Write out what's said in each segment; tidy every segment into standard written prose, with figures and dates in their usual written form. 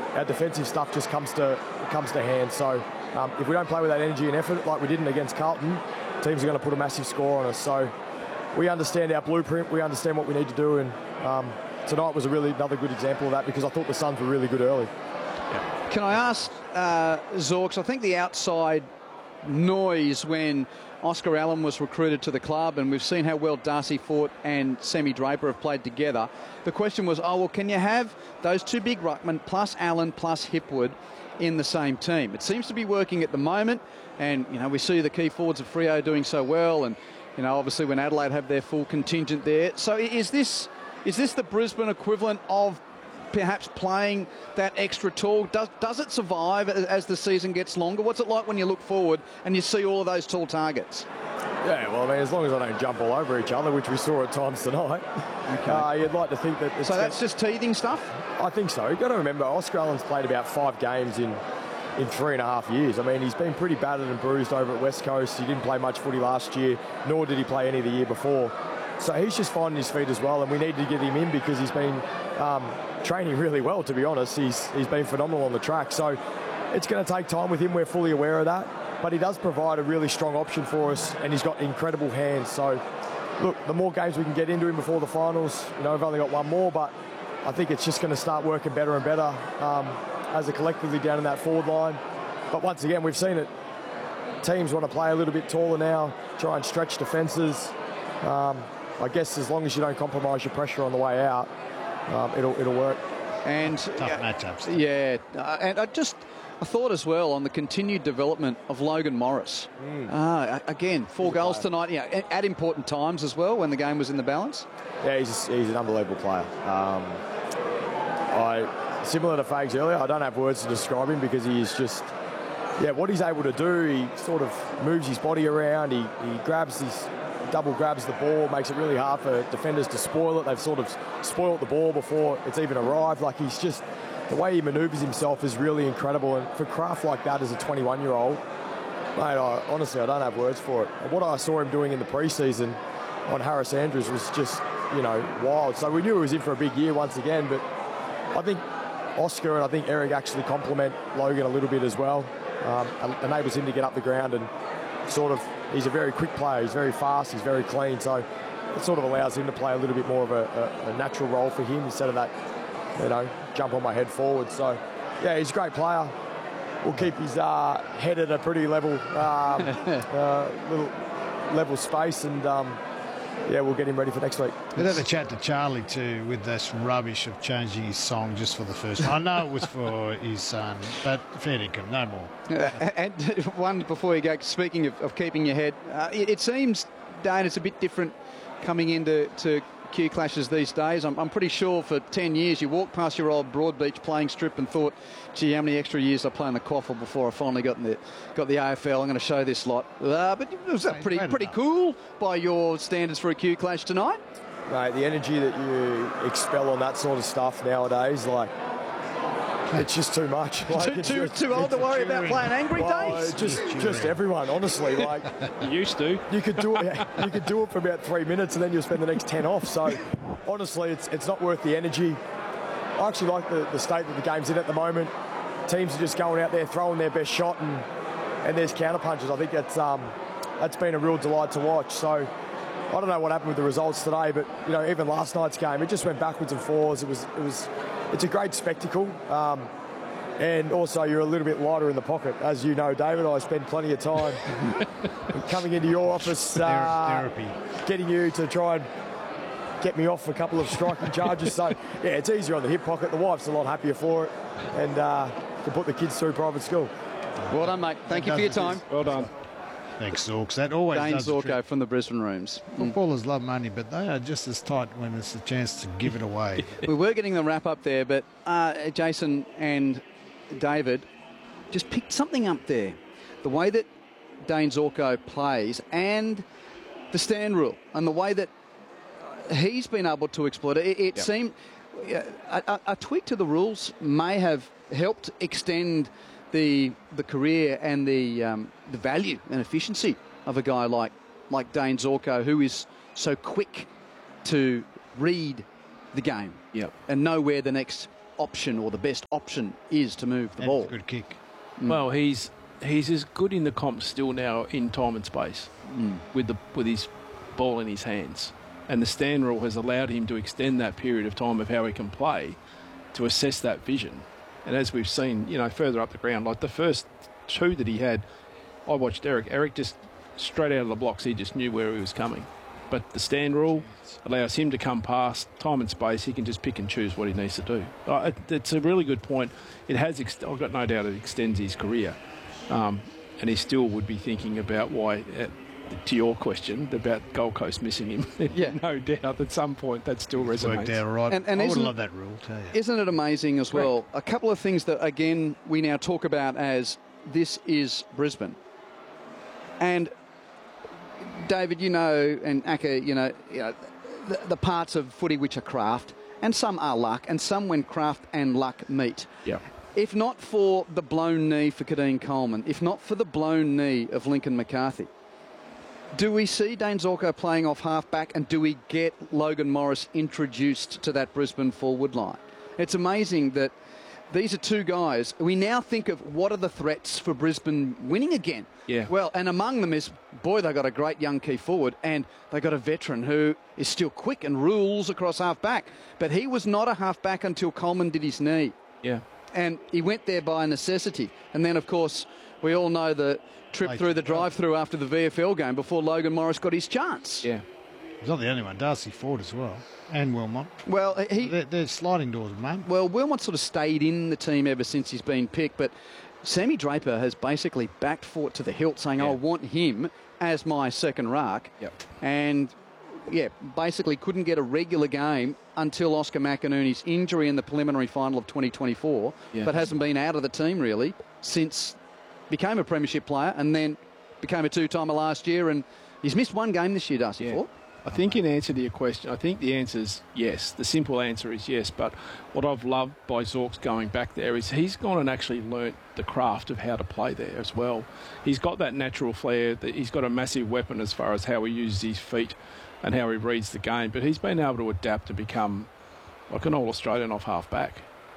our defensive stuff just comes to hand. So if we don't play with that energy and effort like we didn't against Carlton, teams are going to put a massive score on us. So we understand our blueprint, we understand what we need to do, and tonight was another good example of that, because I thought the Suns were really good early. Yeah. Can I ask Zorks, I think the outside noise when Oscar Allen was recruited to the club, and we've seen how well Darcy Fort and Semi Draper have played together. The question was, can you have those two big ruckmen plus Allen plus Hipwood in the same team? It seems to be working at the moment, and we see the key forwards of Freo doing so well, and obviously when Adelaide have their full contingent there. So is this the Brisbane equivalent of perhaps playing that extra tall? Does it survive as the season gets longer? What's it like when you look forward and you see all of those tall targets? Yeah, well, I mean, as long as I don't jump all over each other, which we saw at times tonight, you'd like to think that... So that's just teething stuff? I think so. You've got to remember, Oscar Allen's played about 5 games in 3.5 years. I mean, he's been pretty battered and bruised over at West Coast. He didn't play much footy last year, nor did he play any the year before. So he's just finding his feet as well, and we need to get him in because he's been training really well, to be honest. He's been phenomenal on the track. So it's going to take time with him. We're fully aware of that. But he does provide a really strong option for us, and he's got incredible hands. So, look, the more games we can get into him before the finals, we've only got one more, but I think it's just going to start working better and better as a collectively down in that forward line. But once again, we've seen it. Teams want to play a little bit taller now, try and stretch defences. I guess as long as you don't compromise your pressure on the way out, it'll work. And tough matchups. Yeah, and I thought as well on the continued development of Logan Morris. Again, 4 goals tonight, at important times as well when the game was in the balance. Yeah, he's an unbelievable player. Similar to Fags earlier, I don't have words to describe him because he is just, what he's able to do, he sort of moves his body around, he double grabs the ball, makes it really hard for defenders to spoil it. They've sort of spoiled the ball before it's even arrived. Like, he's just, the way he manoeuvres himself is really incredible. And for craft like that as a 21-year-old, mate, honestly, I don't have words for it. What I saw him doing in the preseason on Harris Andrews was just, wild. So we knew he was in for a big year once again, but I think Oscar and I think Eric actually complement Logan a little bit as well. Enables him to get up the ground and he's a very quick player. He's very fast. He's very clean. So it sort of allows him to play a little bit more of a natural role for him instead of that, jump on my head forward. So, he's a great player. We'll keep his head at a pretty level space, and we'll get him ready for next week. We'll have a chat to Charlie too with this rubbish of changing his song just for the first time. I know it was for his son, but fair dinkum, no more. And one before you go, speaking of keeping your head, it seems, Dane, it's a bit different coming into Q clashes these days. I'm pretty sure for 10 years you walked past your old Broadbeach playing strip and thought, gee, how many extra years I play in the quaffle before I finally got the AFL. I'm going to show this lot. But was that pretty cool by your standards for a Q clash tonight? Mate, the energy that you expel on that sort of stuff nowadays, it's just too much. Too old to worry about playing angry days? Just everyone, honestly. You used to. You could do it for about 3 minutes and then you'll spend the next 10 off. So, honestly, it's not worth the energy. I actually like the state that the game's in at the moment. Teams are just going out there, throwing their best shot, and there's counter punches. I think that's been a real delight to watch. So, I don't know what happened with the results today, but even last night's game, it just went backwards and forwards. It's a great spectacle, and also you're a little bit lighter in the pocket, as you know, David. I spend plenty of time coming into your office, therapy, getting you to try and get me off a couple of striking charges. So it's easier on the hip pocket. The wife's a lot happier for it, and can put the kids through private school. Well done, mate. Thank you for your time. Well done. Thanks, Zorks. That always Dane does the Zorko trick. from the Brisbane Rooms. Footballers love money, but they are just as tight when it's a chance to give it away. We were getting the wrap up there, but Jason and David just picked something up there. The way that Dane Zorko plays and the stand rule and the way that he's been able to exploit it. It seemed a tweak to the rules may have helped extend the career and the value and efficiency of a guy like Dane Zorko, who is so quick to read the game and know where the next option or the best option is to move the And ball. it's a good kick. Well, he's as good in the comp still now in time and space with his ball in his hands. And the stand rule has allowed him to extend that period of time of how he can play to assess that vision. And as we've seen, further up the ground, like the first two that he had, I watched Eric. Eric just straight out of the blocks, he just knew where he was coming. But the stand rule allows him to come past time and space. He can just pick and choose what he needs to do. It's a really good point. It has. I've got no doubt it extends his career, and he still would be thinking about why. To your question about Gold Coast missing him, Yeah. no doubt at some point that still resonates. Worked out all right. And I would isn't- love that rule, tell you. Isn't it amazing as well? A couple of things that, again, we now talk about as this is Brisbane. And, David, and Aka, the parts of footy which are craft, and some are luck, and some when craft and luck meet. Yeah. If not for the blown knee for Kadeen Coleman, if not for the blown knee of Lincoln McCarthy, do we see Dane Zorko playing off half-back, and do we get Logan Morris introduced to that Brisbane forward line? It's amazing that these are two guys. We now think of what are the threats for Brisbane winning again. Yeah. Well, and among them is, boy, they got a great young key forward, and they got a veteran who is still quick and rules across half-back. But he was not a half-back until Coleman did his knee. Yeah. And he went there by necessity. And then, of course, we all know the trip through the drive-through after the VFL game before Logan Morris got his chance. Yeah. He's not the only one. Darcy Ford as well. And Wilmot. Well, They're sliding doors, mate. Well, Wilmot sort of stayed in the team ever since he's been picked, but Sammy Draper has basically backed Fort to the hilt, saying, I want him as my second ruck. Yep. And, basically couldn't get a regular game until Oscar McInerney's injury in the preliminary final of 2024, but hasn't been out of the team, really, since became a premiership player and then became a two-timer last year, and he's missed one game this year, Darcy Fort. I think in answer to your question, I think the answer is yes. The simple answer is yes. But what I've loved by Zorks going back there is he's gone and actually learnt the craft of how to play there as well. He's got that natural flair. He's got a massive weapon as far as how he uses his feet and how he reads the game. But he's been able to adapt to become like an All-Australian off half-back.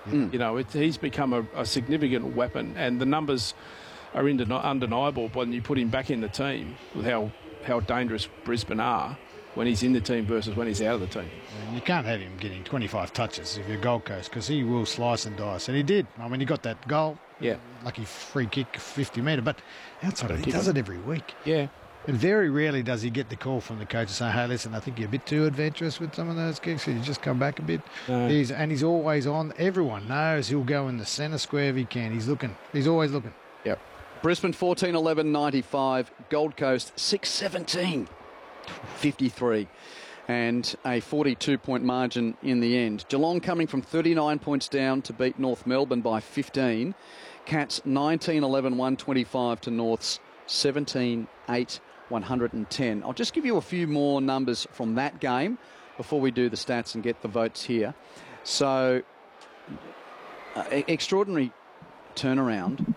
He's become a significant weapon, and the numbers are undeniable when you put him back in the team with how dangerous Brisbane are when he's in the team versus when he's out of the team. You can't have him getting 25 touches if you're Gold Coast, because he will slice and dice. And he did. I mean, he got that goal. Yeah. Lucky free kick, 50 metre. But outside of it, he does it every week. Yeah. And very rarely does he get the call from the coach to say, hey, listen, I think you're a bit too adventurous with some of those kicks. So you just come back a bit. No. He's always on. Everyone knows he'll go in the centre square if he can. He's looking. He's always looking. Yep. Brisbane 14-11-95, Gold Coast 6-17. 53 and a 42-point margin in the end. Geelong coming from 39 points down to beat North Melbourne by 15. Cats 19-11-125 to North's 17-8-110. I'll just give you a few more numbers from that game before we do the stats and get the votes here. So, extraordinary turnaround.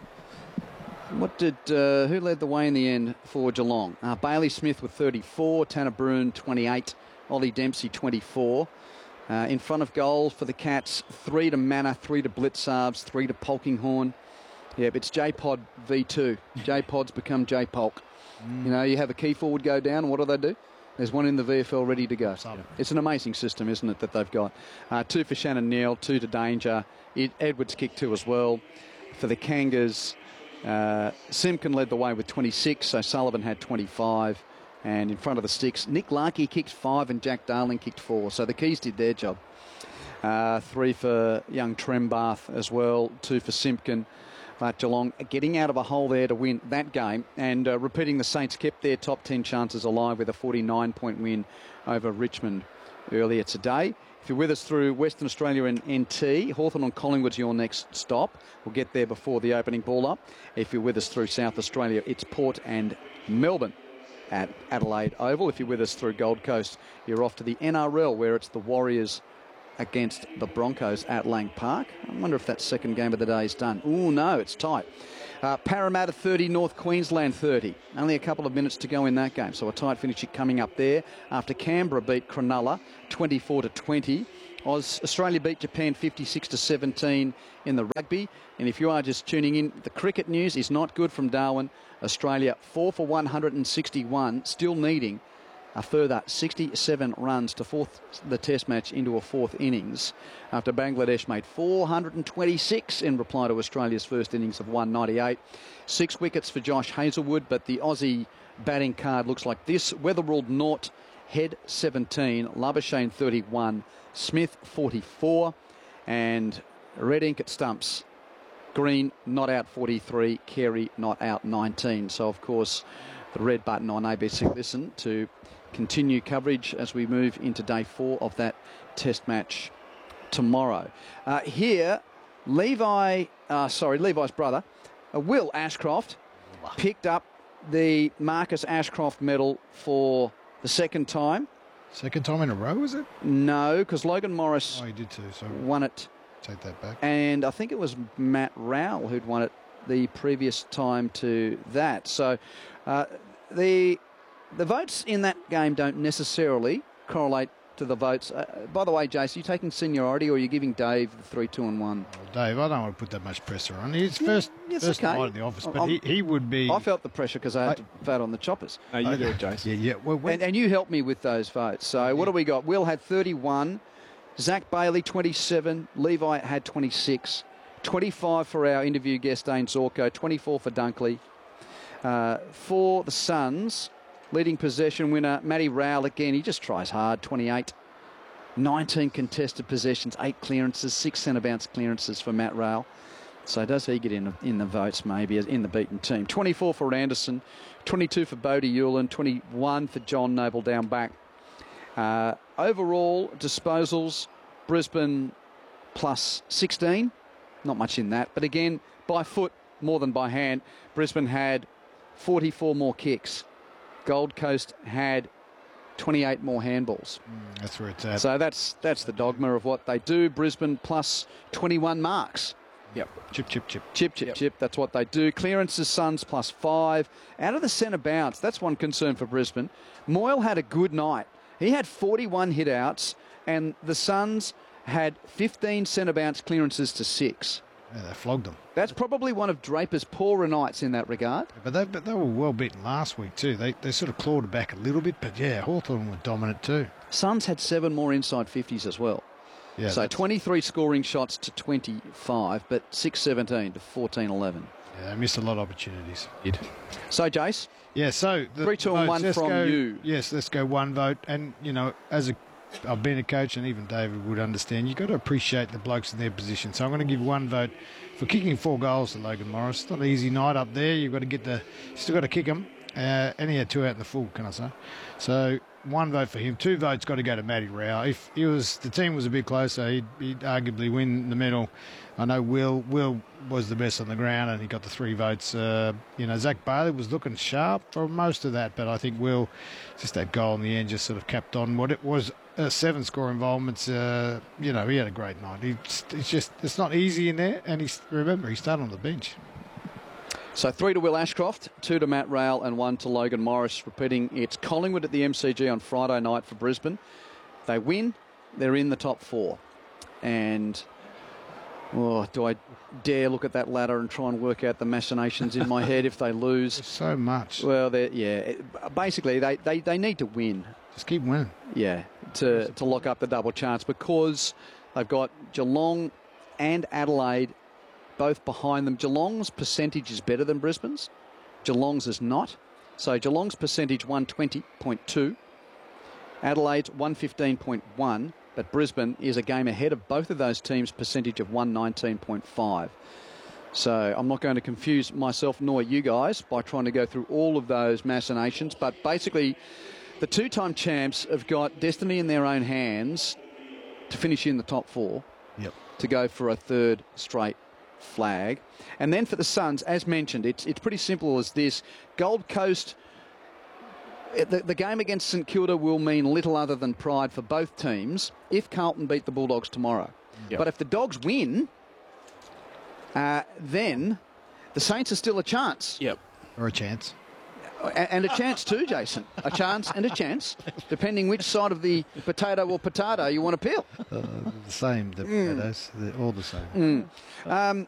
Who led the way in the end for Geelong? Bailey Smith with 34, Tanner Bruhn 28, Ollie Dempsey 24. In front of goal for the Cats, 3 to Manor, 3 to Blitzarves, 3 to Polkinghorn. Yeah, but it's J-Pod V2. J-Pod's become J-Polk. You have a key forward go down, and what do? There's one in the VFL ready to go. It's an amazing system, isn't it, that they've got. 2 for Shannon Neal, 2 to Danger. Edwards kicked 2 as well. For the Kangas, Simpkin led the way with 26, so Sullivan had 25. And in front of the sticks, Nick Larkey kicked 5 and Jack Darling kicked 4. So the Keys did their job. 3 for young Trembath as well, 2 for Simpkin. But Geelong getting out of a hole there to win that game. And repeating, the Saints kept their top 10 chances alive with a 49-point win over Richmond earlier today. If you're with us through Western Australia and NT, Hawthorn and Collingwood's your next stop. We'll get there before the opening ball up. If you're with us through South Australia, it's Port and Melbourne at Adelaide Oval. If you're with us through Gold Coast, you're off to the NRL, where it's the Warriors against the Broncos at Lang Park. I wonder if that second game of the day is done. Oh, no, it's tight. Parramatta 30, North Queensland 30. Only a couple of minutes to go in that game, so a tight finish coming up there after Canberra beat Cronulla 24-20. Australia beat Japan 56-17 in the rugby. And if you are just tuning in, the cricket news is not good from Darwin. Australia 4 for 161, still needing a further 67 runs to force the test match into a fourth innings after Bangladesh made 426 in reply to Australia's first innings of 198. 6 wickets for Josh Hazlewood, but the Aussie batting card looks like this. Weatherald naught, Head 17, Labuschagne 31, Smith 44, and red ink at stumps. Green not out 43, Carey not out 19. So, of course, the red button on ABC Listen to continue coverage as we move into day 4 of that test match tomorrow. Here, Levi's brother, Will Ashcroft, picked up the Marcus Ashcroft medal for the second time. Second time in a row, is it? No, because Logan Morris he did too. So won it. Take that back. And I think it was Matt Rowell who'd won it the previous time to that. So the votes in that game don't necessarily correlate to the votes. By the way, Jace, are you taking seniority or are you giving Dave the 3, 2 and 1? Well, Dave, I don't want to put that much pressure on. He's first okay. night in the office, but he would be... I felt the pressure because I had to vote on the choppers. No, you do it, Jason. Yeah. Well, and you helped me with those votes. So what do we got? Will had 31, Zach Bailey 27, Levi had 26, 25 for our interview guest Dane Zorko, 24 for Dunkley. For the Suns, leading possession winner Matty Rowell again, he just tries hard, 28. 19 contested possessions, 8 clearances, 6 centre bounce clearances for Matt Rowell. So does he get in the votes maybe in the beaten team? 24 for Anderson, 22 for Bodie Hewlin, 21 for John Noble down back. Overall disposals, Brisbane plus 16. Not much in that. But again, by foot more than by hand. Brisbane had 44 more kicks. Gold Coast had 28 more handballs. That's where it's at. So that's the dogma of what they do. Brisbane plus 21 marks. Yep. Chip. That's what they do. Clearances, Suns plus 5. Out of the centre bounce, that's one concern for Brisbane. Moyle had a good night. He had 41 hit-outs, and the Suns had 15 centre bounce clearances to 6. Yeah, they flogged them. That's probably one of Draper's poorer nights in that regard. But they were well beaten last week too. They sort of clawed it back a little bit, but yeah, Hawthorn were dominant too. Suns had 7 more inside 50s as well. Yeah, so 23 scoring shots to 25, but 6-17 to 14-11. Yeah, they missed a lot of opportunities. So, Jace? Yeah, so... 3, 2 and 1 from you. Yes, let's go one vote. And, you know, I've been a coach, and even David would understand, you've got to appreciate the blokes in their position. So I'm going to give one vote for kicking 4 goals to Logan Morris. It's not an easy night up there. You've got to still got to kick them. And he had 2 out in the full, can I say? So 1 vote for him. 2 votes got to go to Matty Rowell. If the team was a bit closer, he'd arguably win the medal. I know Will was the best on the ground, and he got the 3 votes. Zach Bailey was looking sharp for most of that, but I think Will, just that goal in the end, just sort of capped on what it was. 7 score involvements. He had a great night. It's not easy in there, and he started on the bench. So 3 to Will Ashcroft, 2 to Matt Rowell, and 1 to Logan Morris. Repeating, it's Collingwood at the MCG on Friday night for Brisbane. They win, they're in the top 4. And, do I dare look at that ladder and try and work out the machinations in my head if they lose? There's so much. Well, basically, they need to win. Just keep winning. Yeah, to lock up the double chance, because they've got Geelong and Adelaide both behind them. Geelong's percentage is better than Brisbane's. Geelong's is not. So Geelong's percentage 120.2. Adelaide's 115.1. But Brisbane is a game ahead of both of those teams' percentage of 119.5. So I'm not going to confuse myself nor you guys by trying to go through all of those machinations. But basically, the 2-time champs have got destiny in their own hands to finish in the top 4. Yep. To go for a 3rd straight flag. And then for the Suns, as mentioned, it's pretty simple as this. Gold Coast, the game against St Kilda will mean little other than pride for both teams if Carlton beat the Bulldogs tomorrow. Yep. But if the Dogs win, then the Saints are still a chance. Yep. Or a chance. And a chance too, Jason. A chance and a chance, depending which side of the potato or potato you want to peel. The same, the potatoes, they're all the same.